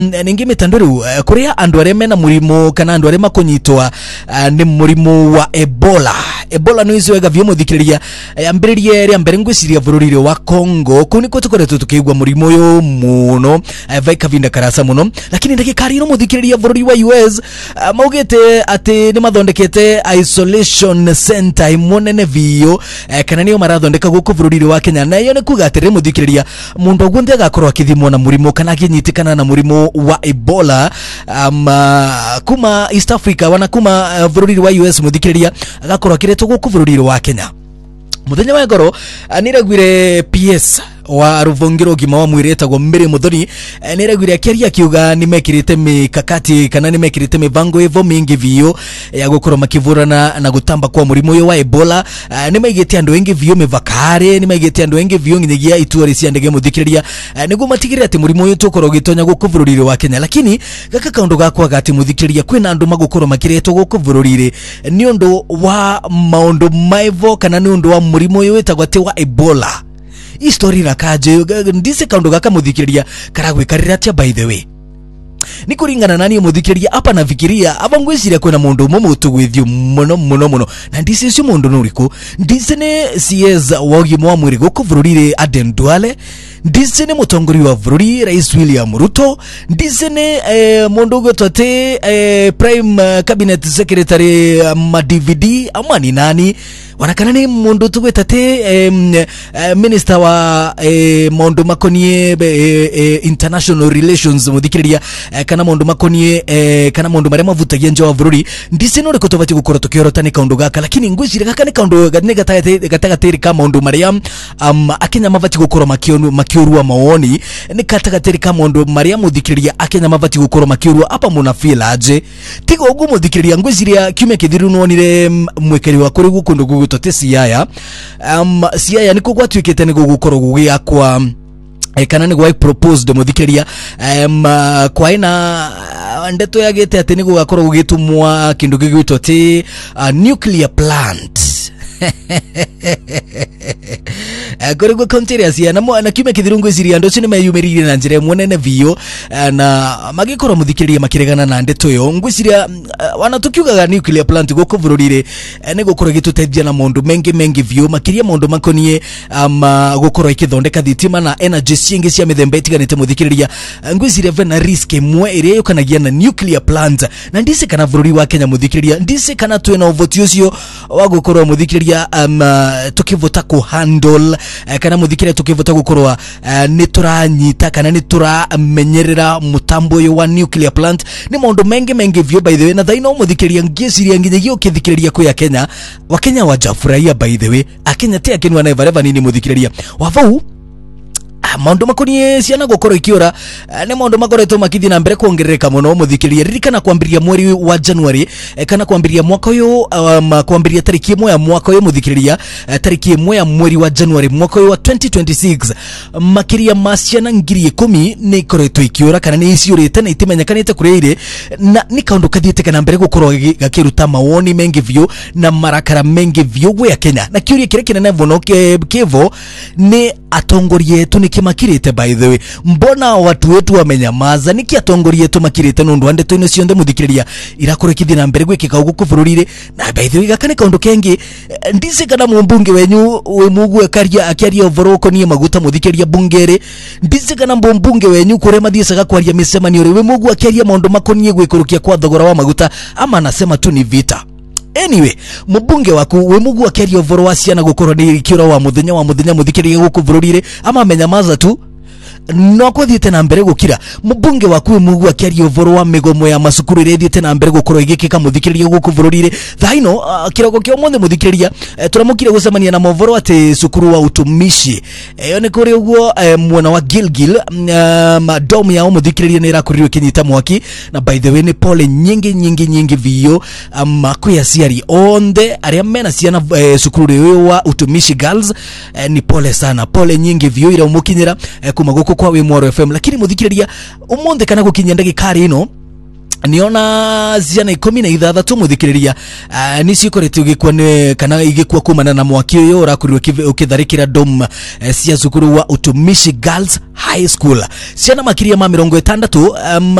ningi mitanduru kuria andu arĩa mena murimo kana andu arĩa makunyitwa ni murimo wa Ebola. Ebola no izo egavio muthikiriria ambiririe ria mbere ngwiciria bururi wa Congo kuni ko tukoretwo tukigwa murimo uyu muno vai kavinda karasa muno, lakini ndagikari no muthikiriria bururi wa US maugite ati ni mathondekete isolation center imonene vio kana niyo marathondeka guku bururi wa Kenya, na iyo ni kuga atiri muthikiriria mundu ogunthe agakorwo akithimwo na murimo kana akinyitikana na murimo wa Ebola kuma East Africa wana kuma bururi wa US muthikiriria agakorwo akiretwo guku bururi wa Kenya. Muthenya wa ngoro niragwire PS wa Ruvungiro gima wa mwireta gwa mbere muthoni niragwire akiaria kiuga nimekirite mikakati kana nimekirite mivango evo mingi vio ya gukoro makivurana na gutamba kwa murimo uyu wa Ebola. Nimaigite andu engi vio mivakare, nimaigite andu engi vio nginyagia ituari cia ndege muthikiriria niguo matigire ati murimo uyu tukoro gitonya guku bururi wa Kenya, lakini gaka kaundu gakwa gati muthikiriria kwina andu magukoro makiretwo guku bururi ni undu wa maundu maivo kana ni undu wa murimo uyu wetagwa ti wa Ebola. History rakaje ndise kaundu gaka muthikiriria karagwikarira tia by the way ni kuringana nani muthikiriria apa nafikiria abangwiciria kwena mundu mutu gwithio muno na ndise cio mundu nuriku ndise ne CS wagi mwa mwiri guku bururi Aden Duale, ndise ne mutongori wa bururi Rais William Ruto, ndise ne mundu gotete Prime Cabinet Secretary ma-DVD amani nani wanakana ni mundu tugwetate Minister wa mundu makonie international relations muthikiriria kana mundu makonie kana mundu maria mavutagia nje wa bururi ndise no riko tubati gukora tukiorotani kaundu gaka, lakini ngwicire gaka ni kaundu gatne gatagatiri ka mundu maria Akenya mavati gukora makiurua maoni ni gatagatiri ka mundu maria muthikiriria Akenya mavati gukora makiurua apa muna feel aje tigo ugu muthikiriria ngwiciria kiume kithiru nonire mwekeri wa kuri gukundu gutote Siaya Siaya niko gwatwikite ni gugukoro gugia kwa kana ni gwa proposed muthikiriria kwa ina ndeto yagete ati ni gugakoro gugitumwa kindu gigwitote nuclear plant Gorego konteria sia na kiume kithirungu ciria ndo cine mayumerire na njire monene vio na magikoro muthikiriria makiregana na ndeto yo ngwiciria wana tukiugaga nuclear plant goko bururire ni gukoro gituteithia na mundu mengi vio makiria mundu makonie gukoro ikithondeka thitima na energy ciengi cia mithemba itiganite muthikiriria ngwiciria vena risk imwe iria yukanagia na nuclear plant na ndise kana bururi wa Kenya muthikiriria ndise kana twena uvoti ucio wa gukoro muthikiriria tukivota ku handle kana muthikiriria tukivota gukorwa nituranyita kana nituramenyerera mutambo uyu wa nuclear plant ni maundu mengi vio by the way na thaino muthikiriria ngiciria nginyagia ukithikiriria ku ya Kenya wa Kenya wajafurahia by the way Akenya te akinwa na evereva nini muthikiriria wavau maundu makonie ciana gukoro ikiura ni maundu makoretwo makithii na mbere kuongerereka muno muthikiriria ririkana kwambiria mweri wa January kana kwambiria mwaka uyu kwambiria tariki 1 ya mwaka uyu muthikiriria tariki 1 ya mweri wa January mwaka uyu wa 2026 makiria maciana 10,000 ni koretwo ikiura kana ni iciurite na itimenyekanite kurire na ni kaundu kathiite kana mbere gukoro gakiruta mawoni mengi vio na marakara mengi vio gwe ya Kenya na kiuria kire kinene muno kevo ni atongoria yetu nikimakirite by the way mbona watu wetu wamenyamaza niki atongoria yetu makirite nundu andeto ino cionde muthikiriria irakore kithi na mbere gwikika guku bururire na by the way gakane kaundu kengi ndise kana mumbunge wenyu we mugu akaria akiaria overoko ni maguta muthikiriria bungere ndise kana mumbunge wenyu kure mathiicaga kwaria micemanio we mugu akiaria maundu makonie gwikurukia kwa thogora wa maguta ama anasema tu ni vita. Anyway, mbunge waku we mugu akiaria ovoro wa ciana gukoro ni kiura wa muthenya muthikiriria guku bururire ama amenyamaza tu no kwathiite na mbere gukira mbunge waku mugu akiaria ovoro wa migomo ya masukuru irethiite na mbere gukoro igikika muthikiriria guku bururire thaino kirogo kio mothe muthikiriria turamukire gucemania na movoro ati sukuru wa utumishi yo ni kuri uguo mwena wa Gilgil madom ya muthikiriria ni irakurirwe kinyita mwaki na by the way ni pole nyingi vio makuya ciari onde aria mena ciana sukuru yo wa utumishi girls ni pole sana pole nyingi vio ira umukinyira kuma guku kwa we Mwaro FM, lakini muthikiriria umonde kana gukinya ndagikari ino niona ziana 16 muthikiriria nicio koretio gikwa ne kana igikwa kumana na mwaki uyu urakurirwo ukitharikira dom cia cukuru wa Utumishi Girls High School. Ciana makiria ma 60